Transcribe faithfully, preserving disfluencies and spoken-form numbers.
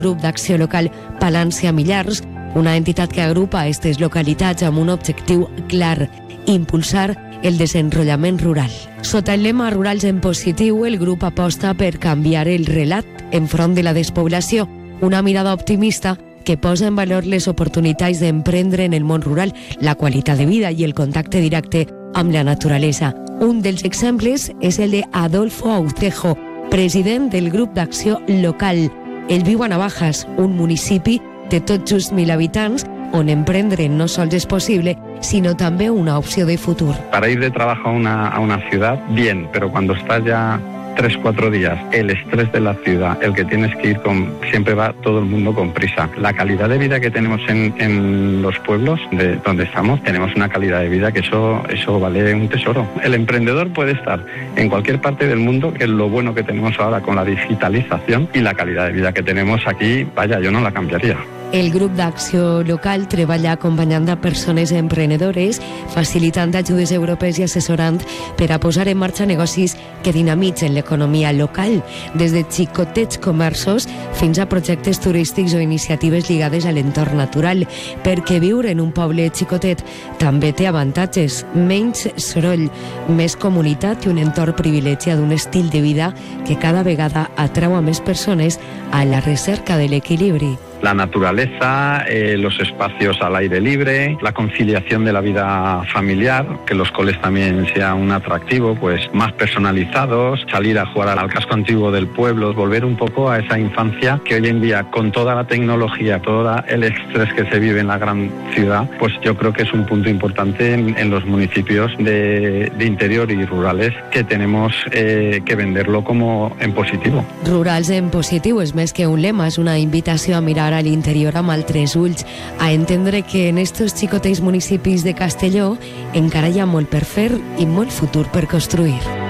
Grup d'Acció Local Palància Millars, una entitat que agrupa aquestes localitats amb un objectiu clar: impulsar el desenvolupament rural. Sota el lema Rurals en Positiu, el grup aposta per canviar el relat enfront de la despoblació, una mirada optimista que posa en valor les oportunitats d'emprendre en el món rural, la qualitat de vida i el contacte directe amb la naturalesa. Un dels exemples és el de Adolfo Aucejo, president del grup d'Acció Local. Ell viu a Navajas, un municipi de tot just mil habitants, on emprendre no sols és possible, sino també una opció de futur. Para ir de trabajo a una, a una ciudad, bien, pero cuando estás ya tres, cuatro días, el estrés de la ciudad, el que tienes que ir con, siempre va todo el mundo con prisa. La calidad de vida que tenemos en, en los pueblos de donde estamos, tenemos una calidad de vida que eso, eso vale un tesoro. El emprendedor puede estar en cualquier parte del mundo, que es lo bueno que tenemos ahora con la digitalización, y la calidad de vida que tenemos aquí, vaya, yo no la cambiaría. El grup d'Acció Local treballa acompanyant a persones emprenedores, facilitant ajudes europees i assessorant per a posar en marxa negocis que dinamitzen l'economia local, des de xicotets comerços fins a projectes turístics o iniciatives lligades a l'entorn natural, perquè viure en un poble xicotet també té avantatges: menys soroll, més comunitat i un entorn privilegiat d'un estil de vida que cada vegada atrau a més persones a la recerca de l'equilibri. La naturaleza, eh, los espacios al aire libre, la conciliación de la vida familiar, que los coles también sean un atractivo, pues más personalizados, salir a jugar al casco antiguo del pueblo, volver un poco a esa infancia que hoy en día, con toda la tecnología, todo el estrés que se vive en la gran ciudad, pues yo creo que es un punto importante en, en los municipios de, de interior y rurales, que tenemos eh, que venderlo como en positivo. Rurals en positiu és més que un lema, és una invitació a mirar a l'interior amb altres ulls, a entendre que en estos xicotets municipis de Castelló encara hi ha molt per fer i molt futur per construir.